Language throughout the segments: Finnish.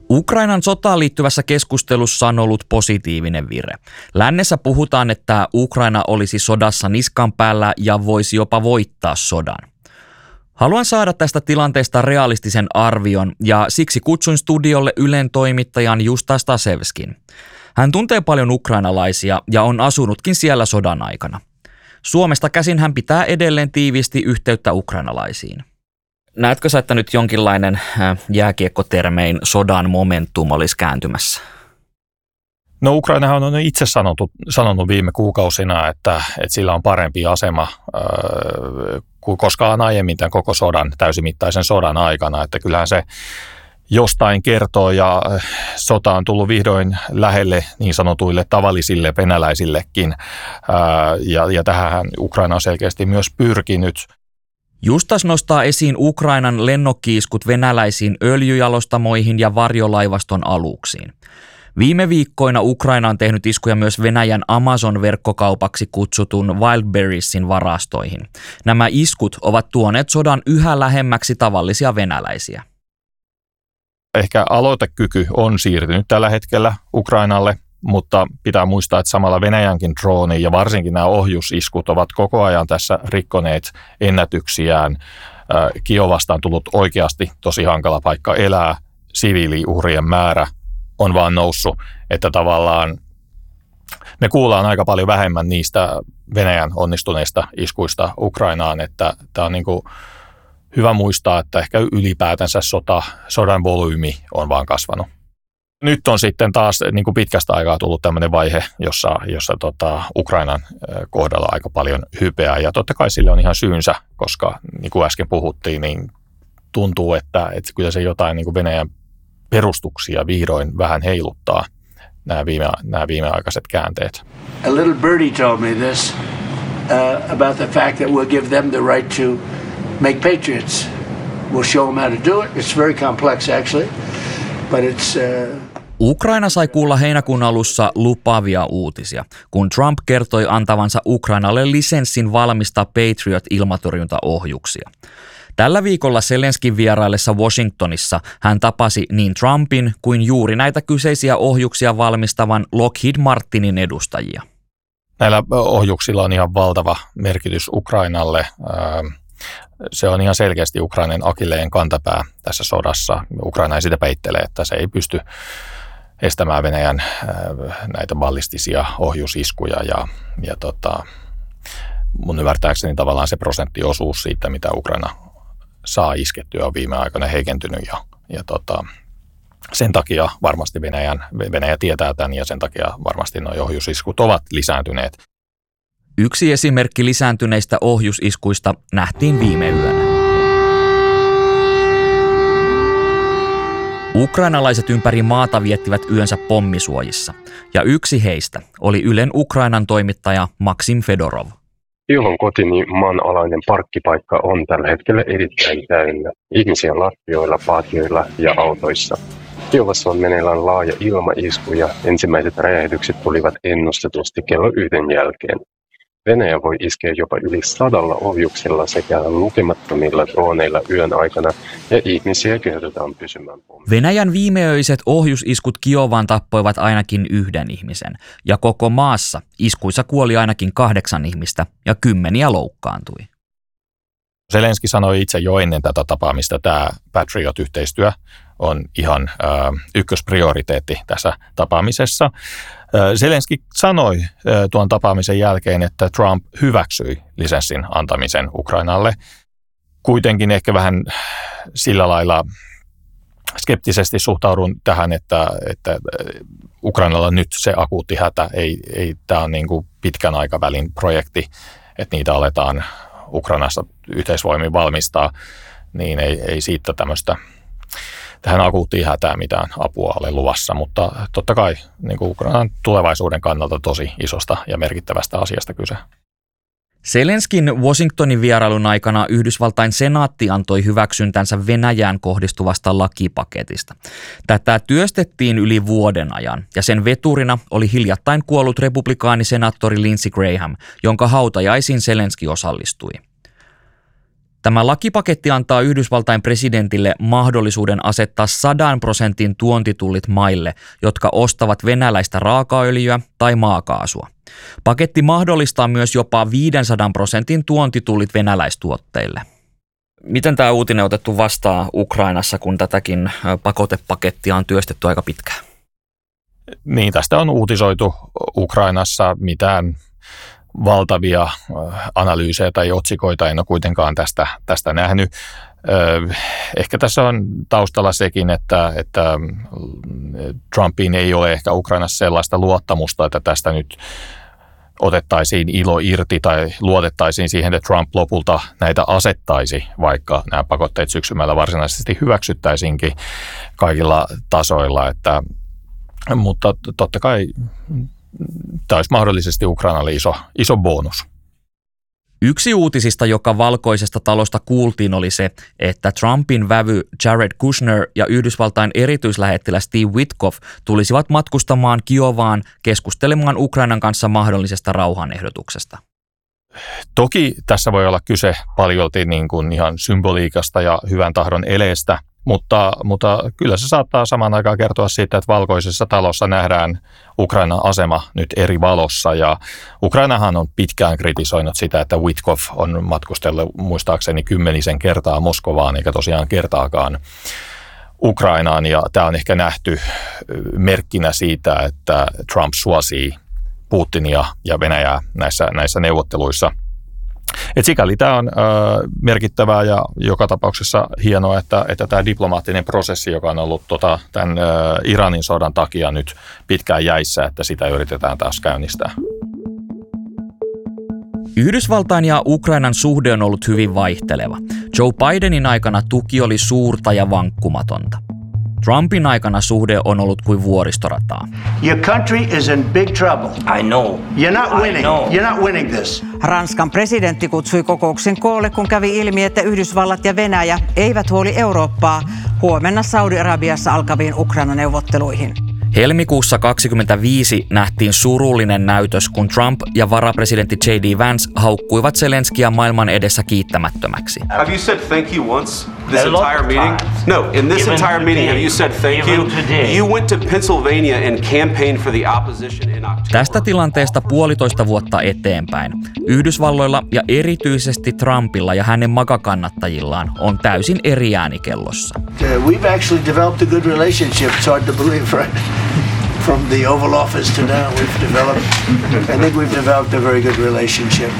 Ukrainan sotaan liittyvässä keskustelussa on ollut positiivinen vire. Lännessä puhutaan, että Ukraina olisi sodassa niskan päällä ja voisi jopa voittaa sodan. Haluan saada tästä tilanteesta realistisen arvion ja siksi kutsuin studiolle Ylen toimittajan Justa Stasevskin. Hän tuntee paljon ukrainalaisia ja on asunutkin siellä sodan aikana. Suomesta käsin hän pitää edelleen tiiviisti yhteyttä ukrainalaisiin. Näetkö sä, että nyt jonkinlainen jääkiekkotermein sodan momentum olisi kääntymässä? No Ukrainahan on itse sanonut viime kuukausina, että sillä on parempi asema kuin koskaan aiemmin tämän koko sodan, täysimittaisen sodan aikana. Että kyllähän se jostain kertoo ja sota on tullut vihdoin lähelle niin sanotuille tavallisille venäläisillekin. Ja tähän Ukraina on selkeästi myös pyrkinyt. Justas nostaa esiin Ukrainan lennokki-iskut venäläisiin öljyjalostamoihin ja varjolaivaston aluksiin. Viime viikkoina Ukraina on tehnyt iskuja myös Venäjän Amazon-verkkokaupaksi kutsutun Wildberriesin varastoihin. Nämä iskut ovat tuoneet sodan yhä lähemmäksi tavallisia venäläisiä. Ehkä aloitekyky on siirtynyt tällä hetkellä Ukrainalle, mutta pitää muistaa, että samalla Venäjänkin drooni ja varsinkin nämä ohjusiskut ovat koko ajan tässä rikkoneet ennätyksiään. Kiovasta on tullut oikeasti tosi hankala paikka elää. Siviiliuhrien määrä on vaan noussut, että tavallaan me kuullaan aika paljon vähemmän niistä Venäjän onnistuneista iskuista Ukrainaan, että tämä on niin kuin hyvä muistaa, että ehkä ylipäätänsä sodan volyymi on vaan kasvanut. Nyt on sitten taas niin kuin pitkästä aikaa tullut tämmöinen vaihe, jossa Ukrainan kohdalla aika paljon hypeää. Ja totta kai sille on ihan syynsä, koska niin kuin äsken puhuttiin, niin tuntuu, että kyllä se jotain niin kuin Venäjän perustuksia vihdoin vähän heiluttaa nämä viimeaikaiset käänteet. A little birdie told me this about the fact that we'll give them the right to make patriots. We'll show them how to do it. It's very complex actually, but it's Ukraina sai kuulla heinäkuun alussa lupaavia uutisia, kun Trump kertoi antavansa Ukrainalle lisenssin valmistaa Patriot-ilmatorjuntaohjuksia. Tällä viikolla Zelenskin vieraillessa Washingtonissa hän tapasi niin Trumpin kuin juuri näitä kyseisiä ohjuksia valmistavan Lockheed Martinin edustajia. Näillä ohjuksilla on ihan valtava merkitys Ukrainalle. Se on ihan selkeästi Ukrainan akilleen kantapää tässä sodassa. Ukraina ei sitä peittele, että se ei pysty estämään Venäjän näitä ballistisia ohjusiskuja ja mun ymmärtääkseni tavallaan se prosenttiosuus siitä, mitä Ukraina saa iskettyä on viime aikoina heikentynyt ja sen takia varmasti Venäjä tietää tämän ja sen takia varmasti nuo ohjusiskut ovat lisääntyneet. Yksi esimerkki lisääntyneistä ohjusiskuista nähtiin viime yönä. Ukrainalaiset ympäri maata viettivät yönsä pommisuojissa, ja yksi heistä oli Ylen Ukrainan toimittaja Maksim Fedorov. Ilon kotini maanalainen parkkipaikka on tällä hetkellä erittäin täynnä. Ihmisiä lattioilla, patioilla ja autoissa. Kiovassa on meneillään laaja ilmaisku ja ensimmäiset räjähdykset tulivat ennustetusti kello 1 jälkeen. Venäjä voi iskeä jopa yli 100 ohjuksilla sekä lukemattomilla drooneilla yön aikana ja ihmisiä kehotetaan pysymään pommissa. Venäjän viimeöiset ohjusiskut Kiovaan tappoivat ainakin 1 ihmisen ja koko maassa iskuissa kuoli ainakin 8 ihmistä ja 10 loukkaantui. Zelenski sanoi itse jo ennen tätä tapaamista, että tämä Patriot-yhteistyö on ihan ykkösprioriteetti tässä tapaamisessa. Zelenski sanoi tuon tapaamisen jälkeen, että Trump hyväksyi lisenssin antamisen Ukrainalle. Kuitenkin ehkä vähän sillä lailla skeptisesti suhtaudun tähän, että Ukrainalla nyt se akuutti hätä. Ei tämä on niin kuin pitkän aikavälin projekti, että niitä aletaan Ukrainassa yhteisvoimin valmistaa, niin ei siitä tämmöistä tähän akuuttiin hätään mitään apua ole luvassa, mutta totta kai niin kuin Ukrainan tulevaisuuden kannalta tosi isosta ja merkittävästä asiasta kyse. Zelenskin Washingtonin vierailun aikana Yhdysvaltain senaatti antoi hyväksyntänsä Venäjään kohdistuvasta lakipaketista. Tätä työstettiin yli vuoden ajan ja sen veturina oli hiljattain kuollut republikaanisenaattori Lindsey Graham, jonka hautajaisiin Zelenski osallistui. Tämä lakipaketti antaa Yhdysvaltain presidentille mahdollisuuden asettaa 100% tuontitullit maille, jotka ostavat venäläistä raakaöljyä tai maakaasua. Paketti mahdollistaa myös jopa 500% tuontitullit venäläistuotteille. Miten tämä uutinen on otettu vastaan Ukrainassa, kun tätäkin pakotepakettia on työstetty aika pitkään? Niin, tästä on uutisoitu Ukrainassa. Mitään valtavia analyysejä tai otsikoita en ole kuitenkaan tästä nähnyt. Ehkä tässä on taustalla sekin, että Trumpiin ei ole ehkä Ukrainassa sellaista luottamusta, että tästä nyt otettaisiin ilo irti tai luotettaisiin siihen, että Trump lopulta näitä asettaisi, vaikka nämä pakotteet syksymällä varsinaisesti hyväksyttäisiinkin kaikilla tasoilla. Mutta totta kai tämä olisi mahdollisesti Ukrainalle iso bonus. Yksi uutisista, joka Valkoisesta talosta kuultiin, oli se, että Trumpin vävy Jared Kushner ja Yhdysvaltain erityislähettiläs Steve Witkoff tulisivat matkustamaan Kiovaan keskustelemaan Ukrainan kanssa mahdollisesta rauhanehdotuksesta. Toki tässä voi olla kyse paljolti niin kuin ihan symboliikasta ja hyvän tahdon eleestä, mutta kyllä se saattaa samaan aikaan kertoa siitä, että Valkoisessa talossa nähdään Ukrainan asema nyt eri valossa. Ja Ukrainahan on pitkään kritisoinut sitä, että Witkoff on matkustellut muistaakseni 10 kertaa Moskovaan, eikä tosiaan kertaakaan Ukrainaan. Ja tämä on ehkä nähty merkkinä siitä, että Trump suosii Putinia ja Venäjää näissä neuvotteluissa. Et sikäli tämä on merkittävää ja joka tapauksessa hienoa, että tämä diplomaattinen prosessi, joka on ollut tämän Iranin sodan takia nyt pitkään jäissä, että sitä yritetään taas käynnistää. Yhdysvaltain ja Ukrainan suhde on ollut hyvin vaihteleva. Joe Bidenin aikana tuki oli suurta ja vankkumatonta. Trumpin aikana suhde on ollut kuin vuoristorataa. Your country is in big trouble. I know. You're not winning. You're not winning this. Ranskan presidentti kutsui kokouksen koolle, kun kävi ilmi, että Yhdysvallat ja Venäjä eivät huoli Eurooppaa huomenna Saudi-Arabiassa alkaviin Ukraina-neuvotteluihin. Helmikuussa 2025 nähtiin surullinen näytös, kun Trump ja varapresidentti J.D. Vance haukkuivat Zelenskiä maailman edessä kiittämättömäksi. Have you said thank you once this entire meeting? No, in this entire meeting have you said thank you? You went to Pennsylvania and campaigned for the opposition in October. Tästä tilanteesta 1,5 vuotta eteenpäin Yhdysvalloilla ja erityisesti Trumpilla ja hänen MAGA-kannattajillaan on täysin eri ääni kellossa. We've actually developed a good relationship. It's hard to believe, right? From the Oval Office to now, I think we've developed a very good relationship.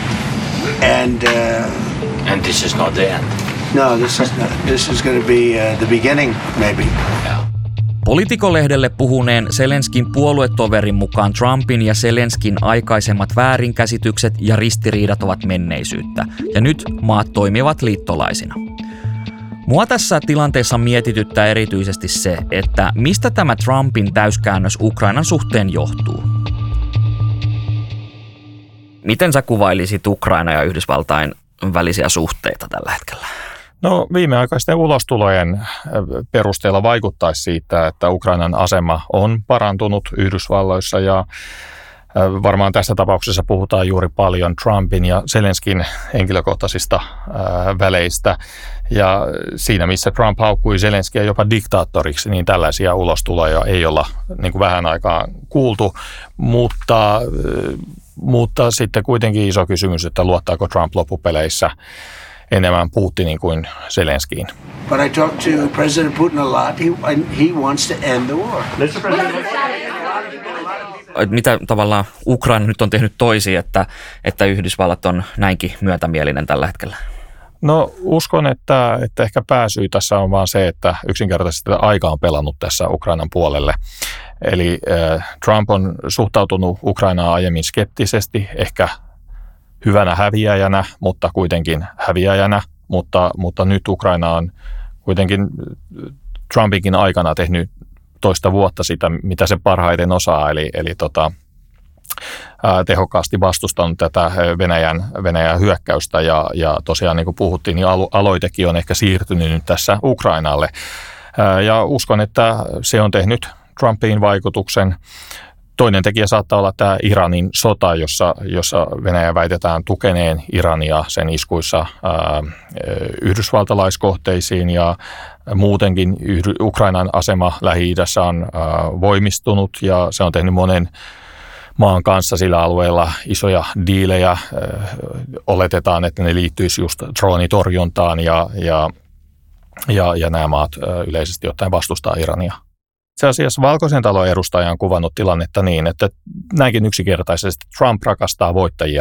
And this is not the end. No, this is not. This is going to be the beginning, maybe. Yeah. Politico-lehdelle puhuneen Zelenskin puoluetoverin mukaan Trumpin ja Zelenskin aikaisemmat väärinkäsitykset ja ristiriidat ovat menneisyyttä, ja nyt maat toimivat liittolaisina. Mua tässä tilanteessa mietityttää erityisesti se, että mistä tämä Trumpin täyskäännös Ukrainan suhteen johtuu. Miten sä kuvailisit Ukraina ja Yhdysvaltain välisiä suhteita tällä hetkellä? No viimeaikaisten ulostulojen perusteella vaikuttaisi siitä, että Ukrainan asema on parantunut Yhdysvalloissa ja varmaan tässä tapauksessa puhutaan juuri paljon Trumpin ja Zelenskin henkilökohtaisista väleistä. Ja siinä, missä Trump haukkui Zelenskiä jopa diktaattoriksi, niin tällaisia ulostuloja ei olla niin kuin vähän aikaa kuultu. Mutta sitten kuitenkin iso kysymys, että luottaako Trump loppupeleissä enemmän Putinin kuin Zelenskiin. But I talked to President Putin a lot. He wants to end the war. Mitä tavallaan Ukraina nyt on tehnyt toisin, että Yhdysvallat on näinkin myötämielinen tällä hetkellä? No uskon, että ehkä pääsyy tässä on vaan se, että yksinkertaisesti aika on pelannut tässä Ukrainan puolelle. Eli Trump on suhtautunut Ukrainaan aiemmin skeptisesti, ehkä hyvänä häviäjänä, mutta kuitenkin häviäjänä. Mutta nyt Ukraina on kuitenkin Trumpinkin aikana tehnyt toista vuotta sitä, mitä se parhaiten osaa, eli tehokkaasti vastustanut tätä Venäjän hyökkäystä ja tosiaan niin kuin puhuttiin, niin aloitekin on ehkä siirtynyt nyt tässä Ukrainalle. Ja uskon, että se on tehnyt Trumpiin vaikutuksen. Toinen tekijä saattaa olla tämä Iranin sota, jossa Venäjä väitetään tukeneen Irania sen iskuissa yhdysvaltalaiskohteisiin ja muutenkin Ukrainan asema Lähi-idässä on voimistunut ja se on tehnyt monen maan kanssa sillä alueella isoja diilejä. Oletetaan, että ne liittyisi just droonitorjuntaan ja nämä maat yleisesti ottaen vastustaa Irania. Itse asiassa Valkoisen talon edustaja on kuvannut tilannetta niin, että näinkin yksinkertaisesti Trump rakastaa voittajia.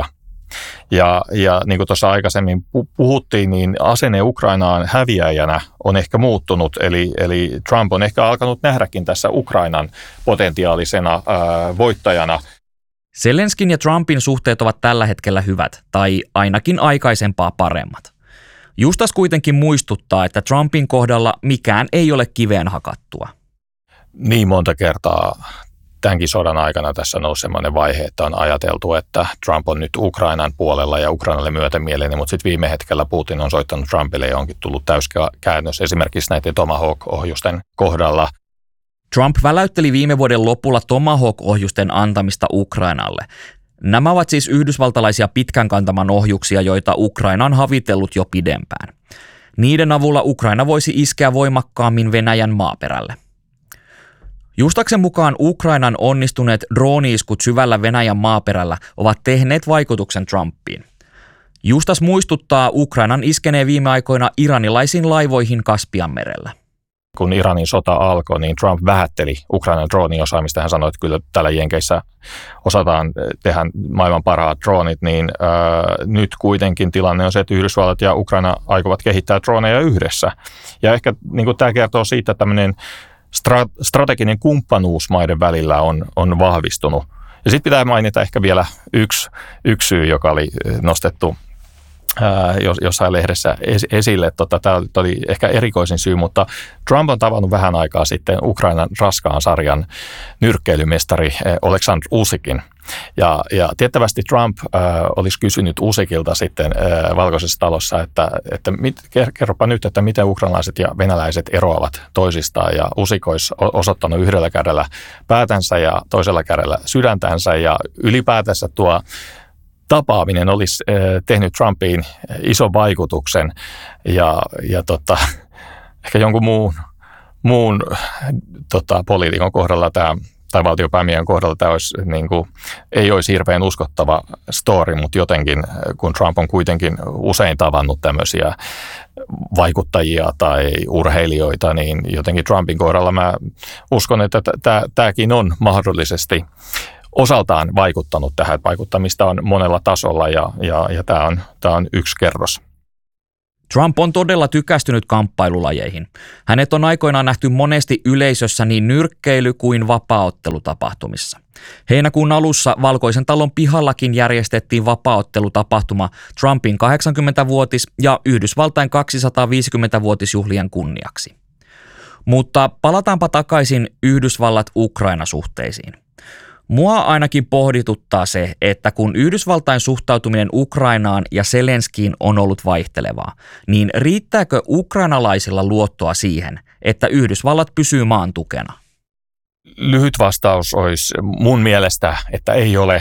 Ja niin kuin tuossa aikaisemmin puhuttiin, niin asenne Ukrainaan häviäjänä on ehkä muuttunut. Eli Trump on ehkä alkanut nähdäkin tässä Ukrainan potentiaalisena voittajana. Zelenskin ja Trumpin suhteet ovat tällä hetkellä hyvät, tai ainakin aikaisempaa paremmat. Justas kuitenkin muistuttaa, että Trumpin kohdalla mikään ei ole kiveen hakattua. Niin monta kertaa tämänkin sodan aikana tässä nousi sellainen vaihe, että on ajateltu, että Trump on nyt Ukrainan puolella ja Ukrainalle myötämielinen, mutta sitten viime hetkellä Putin on soittanut Trumpille ja onkin tullut täyskäännös esimerkiksi näiden Tomahawk-ohjusten kohdalla. Trump väläytteli viime vuoden lopulla Tomahawk-ohjusten antamista Ukrainalle. Nämä ovat siis yhdysvaltalaisia pitkän kantaman ohjuksia, joita Ukraina on havitellut jo pidempään. Niiden avulla Ukraina voisi iskeä voimakkaammin Venäjän maaperälle. Justaksen mukaan Ukrainan onnistuneet drooni-iskut syvällä Venäjän maaperällä ovat tehneet vaikutuksen Trumpiin. Justas muistuttaa Ukrainan iskeneen viime aikoina iranilaisiin laivoihin Kaspianmerellä. Kun Iranin sota alkoi, niin Trump vähätteli Ukrainan drooniosaamista. Hän sanoi, että kyllä täällä Jenkeissä osataan tehdä maailman parhaat droonit, niin nyt kuitenkin tilanne on se, että Yhdysvallat ja Ukraina aikovat kehittää drooneja yhdessä. Ja ehkä niin tämä kertoo siitä, että tämmöinen strateginen kumppanuus maiden välillä on vahvistunut. Ja sitten pitää mainita ehkä vielä yksi syy, joka oli nostettu jossain lehdessä esille. Tämä oli ehkä erikoisin syy, mutta Trump on tavannut vähän aikaa sitten Ukrainan raskaan sarjan nyrkkeilymestari Oleksandr Usykin. Ja tiettävästi Trump olisi kysynyt Usykilta sitten Valkoisessa talossa, että kerropa nyt, että miten ukrainalaiset ja venäläiset eroavat toisistaan. Ja Usyk olisi osoittanut yhdellä kädellä päätänsä ja toisella kädellä sydäntänsä ja ylipäätänsä tuo tapaaminen olisi tehnyt Trumpiin ison vaikutuksen ja ehkä jonkun muun poliitikon kohdalla tai valtiopäämiehen kohdalla tämä olisi, ei olisi hirveän uskottava story, mutta jotenkin kun Trump on kuitenkin usein tavannut tämmöisiä vaikuttajia tai urheilijoita, niin jotenkin Trumpin kohdalla mä uskon, että tämäkin on mahdollisesti osaltaan vaikuttanut tähän, että vaikuttamista on monella tasolla ja tämä on yksi kerros. Trump on todella tykästynyt kamppailulajeihin. Hänet on aikoinaan nähty monesti yleisössä niin nyrkkeily- kuin vapaaottelutapahtumissa. Heinäkuun alussa Valkoisen talon pihallakin järjestettiin vapaaottelutapahtuma Trumpin 80-vuotis- ja Yhdysvaltain 250-vuotisjuhlien kunniaksi. Mutta palataanpa takaisin Yhdysvallat-Ukraina-suhteisiin. Mua ainakin pohdituttaa se, että kun Yhdysvaltain suhtautuminen Ukrainaan ja Zelenskiin on ollut vaihtelevaa, niin riittääkö ukrainalaisilla luottoa siihen, että Yhdysvallat pysyy maan tukena? Lyhyt vastaus olisi mun mielestä, että ei ole.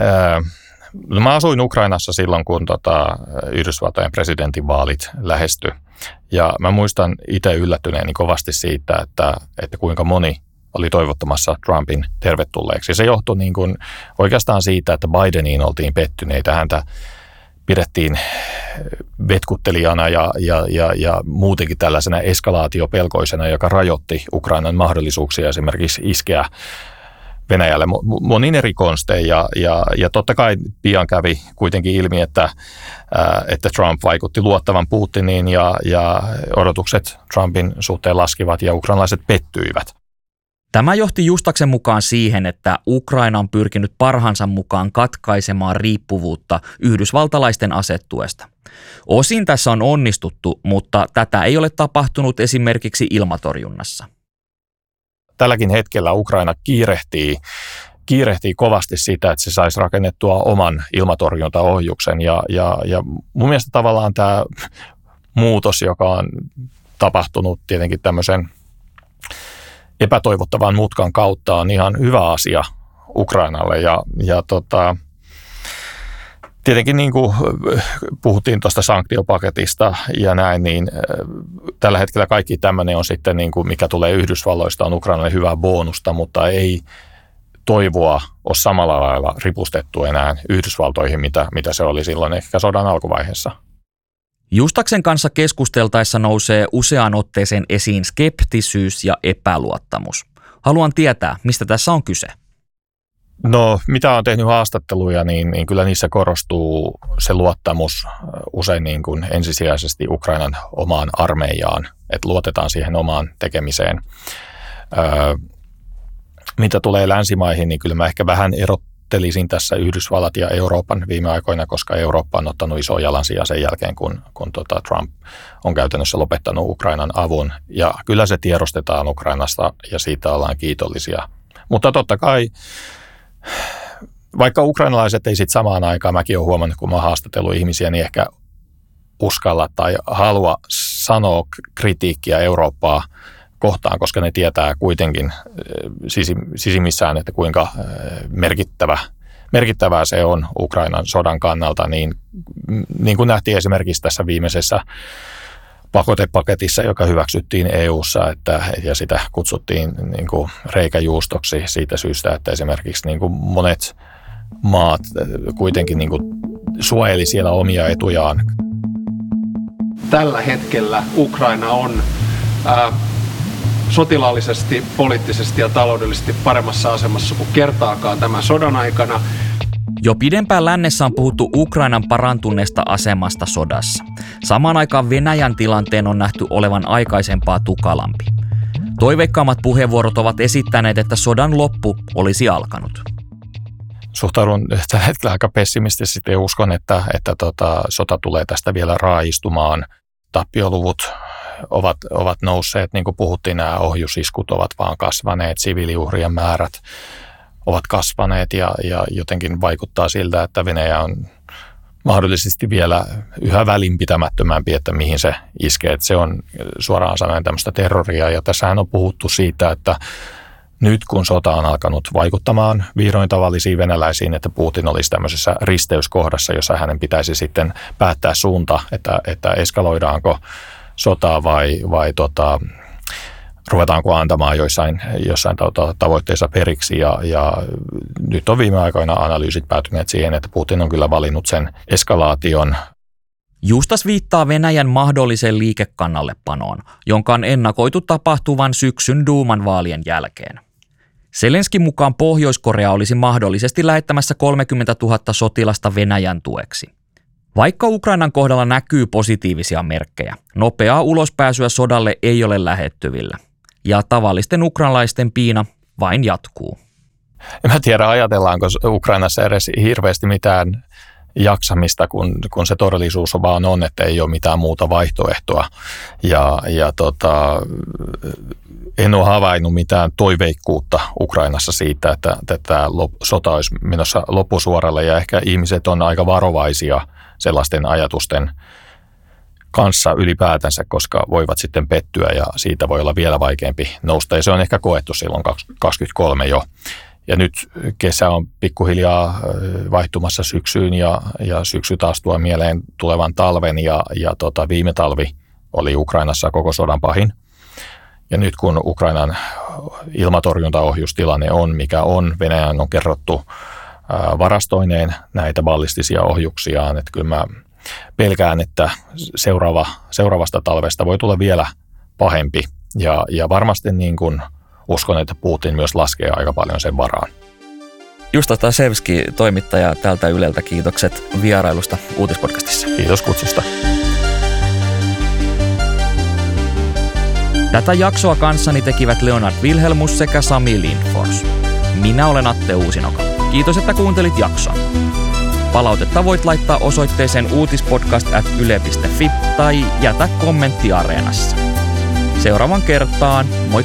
Mä asuin Ukrainassa silloin, kun Yhdysvaltojen presidentinvaalit lähestyi. Ja mä muistan itse yllättyneeni kovasti siitä, että kuinka moni oli toivottamassa Trumpin tervetulleeksi. Se johtui oikeastaan siitä, että Bideniin oltiin pettyneitä. Häntä pidettiin vetkuttelijana ja muutenkin tällaisena eskalaatiopelkoisena, joka rajoitti Ukrainan mahdollisuuksia esimerkiksi iskeä Venäjälle monin eri konstein. Ja totta kai pian kävi kuitenkin ilmi, että Trump vaikutti luottavan Putiniin ja odotukset Trumpin suhteen laskivat ja ukrainalaiset pettyivät. Tämä johti Justaksen mukaan siihen, että Ukraina on pyrkinyt parhaansa mukaan katkaisemaan riippuvuutta yhdysvaltalaisten asetuesta. Osin tässä on onnistuttu, mutta tätä ei ole tapahtunut esimerkiksi ilmatorjunnassa. Tälläkin hetkellä Ukraina kiirehtii kovasti sitä, että se saisi rakennettua oman ilmatorjuntaohjuksen. Ja mun mielestä tavallaan tämä muutos, joka on tapahtunut tietenkin tämmöisen epätoivottavan mutkan kautta, on ihan hyvä asia Ukrainalle ja tietenkin niin kuin puhuttiin tuosta sanktiopaketista ja näin, niin tällä hetkellä kaikki tämmöinen on sitten, niin kuin mikä tulee Yhdysvalloista, on Ukrainalle hyvää bonusta, mutta ei toivoa ole samalla lailla ripustettu enää Yhdysvaltoihin, mitä se oli silloin ehkä sodan alkuvaiheessa. Justaksen kanssa keskusteltaessa nousee useaan otteeseen esiin skeptisyys ja epäluottamus. Haluan tietää, mistä tässä on kyse. No, mitä on tehnyt haastatteluja, niin kyllä niissä korostuu se luottamus usein niin kuin ensisijaisesti Ukrainan omaan armeijaan, että luotetaan siihen omaan tekemiseen. Mitä tulee länsimaihin, niin kyllä mä ehkä vähän erottelisin tässä Yhdysvallat ja Euroopan viime aikoina, koska Eurooppa on ottanut iso jalansija sen jälkeen, kun Trump on käytännössä lopettanut Ukrainan avun. Ja kyllä se tiedostetaan Ukrainasta ja siitä ollaan kiitollisia. Mutta totta kai, vaikka ukrainalaiset ei sitten samaan aikaan, mäkin olen huomannut, kun mä oon haastatellut ihmisiä, niin ehkä uskalla tai halua sanoa kritiikkiä Eurooppaa kohtaan, koska ne tietää kuitenkin sisimmissään, että kuinka merkittävää se on Ukrainan sodan kannalta, niin kuin nähtiin esimerkiksi tässä viimeisessä pakotepaketissa, joka hyväksyttiin EU:ssa, ja sitä kutsuttiin niin kuin reikäjuustoksi siitä syystä, että esimerkiksi niin kuin monet maat kuitenkin niin kuin suojeli siellä omia etujaan. Tällä hetkellä Ukraina on sotilaallisesti, poliittisesti ja taloudellisesti paremmassa asemassa kuin kertaakaan tämän sodan aikana. Jo pidempään lännessä on puhuttu Ukrainan parantuneesta asemasta sodassa. Samaan aikaan Venäjän tilanteen on nähty olevan aikaisempaa tukalampi. Toiveikkaammat puheenvuorot ovat esittäneet, että sodan loppu olisi alkanut. Suhtaudun tällä hetkellä aika pessimistisesti ja uskon, että sota tulee tästä vielä raajistumaan. Tappioluvut ovat nousseet, niin kuin puhuttiin, nämä ohjusiskut ovat vaan kasvaneet, siviiliuhrien määrät ovat kasvaneet ja jotenkin vaikuttaa siltä, että Venäjä on mahdollisesti vielä yhä välinpitämättömämpi, että mihin se iskee. Että se on suoraan sanoen tämmöistä terroria ja tässähän on puhuttu siitä, että nyt kun sota on alkanut vaikuttamaan vihdoin tavallisiin venäläisiin, että Putin olisi tämmöisessä risteyskohdassa, jossa hänen pitäisi sitten päättää suunta, että eskaloidaanko sotaa vai ruvetaanko antamaan jossain tavoitteissa periksi. Ja nyt on viime aikoina analyysit päätyneet siihen, että Putin on kyllä valinnut sen eskalaation. Justas viittaa Venäjän mahdolliseen liikekannallepanoon, jonka on ennakoitu tapahtuvan syksyn Duuman vaalien jälkeen. Zelenskin mukaan Pohjois-Korea olisi mahdollisesti lähettämässä 30 000 sotilasta Venäjän tueksi. Vaikka Ukrainan kohdalla näkyy positiivisia merkkejä, nopeaa ulospääsyä sodalle ei ole lähettyvillä. Ja tavallisten ukrainalaisten piina vain jatkuu. En mä tiedä, ajatellaanko Ukrainassa edes hirveästi mitään jaksamista, kun se todellisuus vaan on, että ei ole mitään muuta vaihtoehtoa. En ole havainnut mitään toiveikkuutta Ukrainassa siitä, että tämä sota olisi menossa loppusuoralle ja ehkä ihmiset on aika varovaisia sellaisten ajatusten kanssa ylipäätänsä, koska voivat sitten pettyä ja siitä voi olla vielä vaikeampi nousta. Ja se on ehkä koettu silloin 2023 jo. Ja nyt kesä on pikkuhiljaa vaihtumassa syksyyn ja syksy taas tuo mieleen tulevan talven ja viime talvi oli Ukrainassa koko sodan pahin. Ja nyt kun Ukrainan ilmatorjuntaohjustilanne on, mikä on, Venäjän on kerrottu varastoineen näitä ballistisia ohjuksiaan, että kyllä mä pelkään, että seuraavasta talvesta voi tulla vielä pahempi ja varmasti niin kuin uskon, että Putin myös laskee aika paljon sen varaan. Justa Stasevski, toimittaja tältä Yleltä, kiitokset vierailusta Uutispodcastissa. Kiitos kutsusta. Tätä jaksoa kanssani tekivät Leonard Wilhelmus sekä Sami Lindfors. Minä olen Atte Uusinoka. Kiitos, että kuuntelit jakson. Palautetta voit laittaa osoitteeseen uutispodcast@yle.fi tai jätä kommentti Areenassa. Seuraavan kertaan, moikka!